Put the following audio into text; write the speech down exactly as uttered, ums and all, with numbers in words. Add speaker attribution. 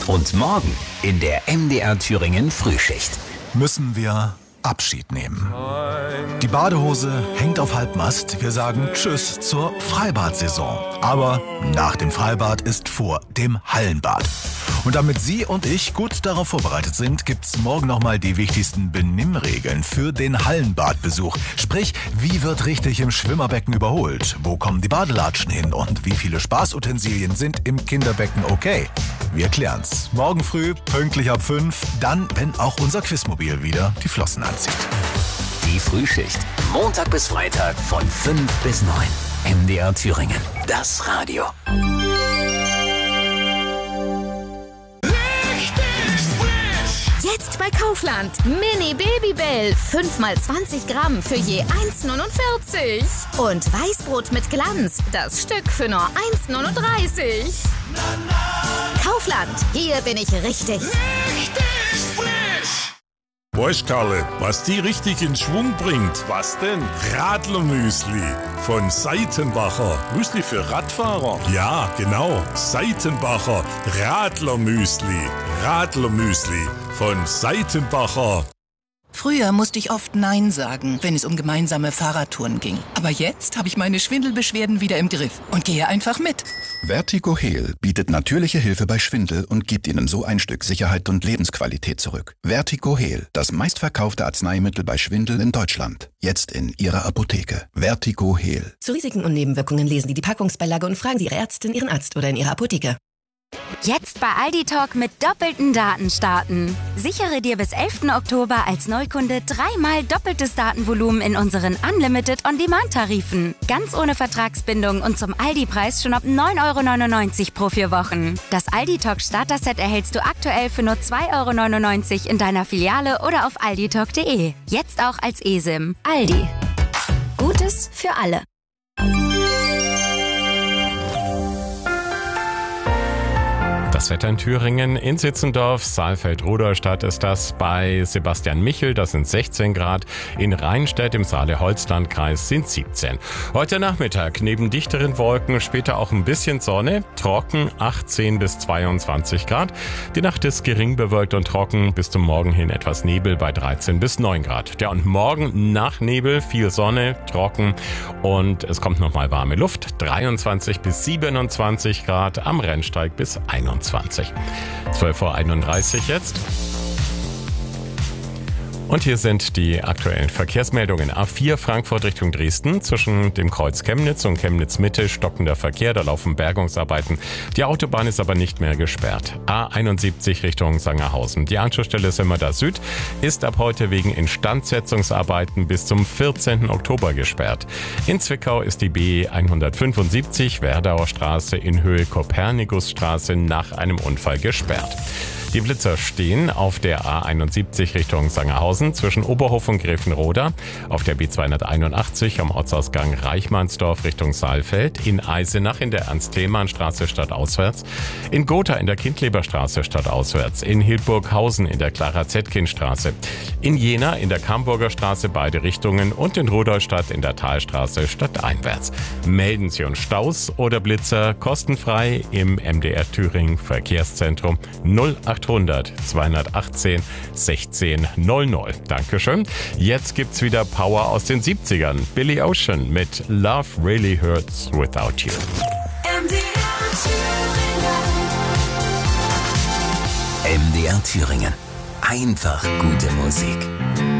Speaker 1: Und morgen in der M D R Thüringen Frühschicht.
Speaker 2: Müssen wir Abschied nehmen. Die Badehose hängt auf Halbmast. Wir sagen Tschüss zur Freibad-Saison. Aber nach dem Freibad ist vor dem Hallenbad. Und damit Sie und ich gut darauf vorbereitet sind, gibt's morgen nochmal die wichtigsten Benimmregeln für den Hallenbadbesuch. Sprich, wie wird richtig im Schwimmerbecken überholt? Wo kommen die Badelatschen hin? Und wie viele Spaßutensilien sind im Kinderbecken okay? Wir klären's. Morgen früh, pünktlich ab fünf, dann, wenn auch unser Quizmobil wieder die Flossen anzieht.
Speaker 1: Die Frühschicht. Montag bis Freitag von fünf bis neun. M D R Thüringen. Das Radio.
Speaker 3: Jetzt bei Kaufland. Mini Babybell. fünf mal zwanzig Gramm für je eins neunundvierzig. Und Weißbrot mit Glanz. Das Stück für nur eins neununddreißig. Kaufland. Hier bin ich richtig.
Speaker 4: Richtig frisch. Weißt, Karle, was die richtig in Schwung bringt? Was denn? Radlermüsli von Seitenbacher. Müsli für Radfahrer? Ja, genau. Seitenbacher Radlermüsli. Radlermüsli von Seitenbacher.
Speaker 5: Früher musste ich oft Nein sagen, wenn es um gemeinsame Fahrradtouren ging. Aber jetzt habe ich meine Schwindelbeschwerden wieder im Griff und gehe einfach mit.
Speaker 6: Vertigo Heal bietet natürliche Hilfe bei Schwindel und gibt Ihnen so ein Stück Sicherheit und Lebensqualität zurück. Vertigo Heal, das meistverkaufte Arzneimittel bei Schwindel in Deutschland. Jetzt in Ihrer Apotheke. Vertigo Heal.
Speaker 7: Zu Risiken und Nebenwirkungen lesen Sie die Packungsbeilage und fragen Sie Ihre Ärztin, Ihren Arzt oder in Ihrer Apotheke.
Speaker 8: Jetzt bei Aldi Talk mit doppelten Daten starten. Sichere dir bis elften Oktober als Neukunde dreimal doppeltes Datenvolumen in unseren Unlimited On-Demand-Tarifen. Ganz ohne Vertragsbindung und zum Aldi-Preis schon ab neun Euro neunundneunzig pro vier Wochen. Das Aldi Talk Starter-Set erhältst du aktuell für nur zwei Euro neunundneunzig in deiner Filiale oder auf alditalk punkt de. Jetzt auch als eSIM. Aldi. Gutes für alle.
Speaker 9: Das Wetter in Thüringen, in Sitzendorf, Saalfeld-Rudolstadt ist das, bei Sebastian Michel, das sind sechzehn Grad, in Rheinstedt im Saale-Holzland-Kreis sind siebzehn. Heute Nachmittag neben dichteren Wolken später auch ein bisschen Sonne, trocken achtzehn bis zweiundzwanzig Grad. Die Nacht ist gering bewölkt und trocken, bis zum Morgen hin etwas Nebel bei dreizehn bis neun Grad. Ja, und morgen nach Nebel viel Sonne, trocken und es kommt nochmal warme Luft, dreiundzwanzig bis siebenundzwanzig Grad, am Rennsteig bis einundzwanzig. zwölf Uhr einunddreißig jetzt. Und hier sind die aktuellen Verkehrsmeldungen. A vier Frankfurt Richtung Dresden. Zwischen dem Kreuz Chemnitz und Chemnitz Mitte stockender Verkehr. Da laufen Bergungsarbeiten. Die Autobahn ist aber nicht mehr gesperrt. A einundsiebzig Richtung Sangerhausen. Die Anschlussstelle Semmerda Süd ist ab heute wegen Instandsetzungsarbeiten bis zum vierzehnten Oktober gesperrt. In Zwickau ist die B hundertfünfundsiebzig Werdauer Straße in Höhe Kopernikusstraße nach einem Unfall gesperrt. Die Blitzer stehen auf der A einundsiebzig Richtung Sangerhausen zwischen Oberhof und Gräfenroda, auf der B zweihunderteinundachtzig am Ortsausgang Reichmannsdorf Richtung Saalfeld, in Eisenach in der Ernst-Thälmann-Straße stadtauswärts, in Gotha in der Kindleberstraße stadtauswärts, in Hildburghausen in der Clara-Zetkin-Straße, in Jena in der Kamburger Straße beide Richtungen und in Rudolstadt in der Talstraße stadteinwärts. Melden Sie uns Staus oder Blitzer kostenfrei im M D R Thüringen Verkehrszentrum null achthundert zweihundertachtzehn sechzehn null null. Dankeschön. Jetzt gibt's wieder Power aus den siebzigern. Billy Ocean mit Love Really Hurts Without You.
Speaker 1: M D R Thüringen. M D R Thüringen. Einfach gute Musik.